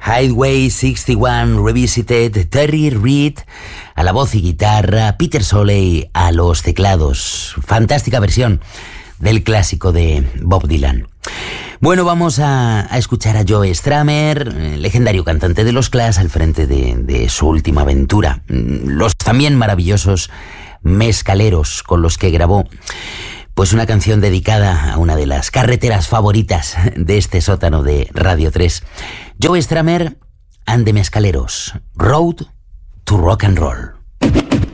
Highway 61 Revisited, Terry Reid a la voz y guitarra, Peter Soley a los teclados. Fantástica versión del clásico de Bob Dylan. Bueno, vamos a escuchar a Joe Strummer, legendario cantante de los Clash, al frente de su última aventura. Los también maravillosos Mezcaleros, con los que grabó pues una canción dedicada a una de las carreteras favoritas de este sótano de Radio 3. Joe Strummer and the Mezcaleros, Road to Rock and Roll.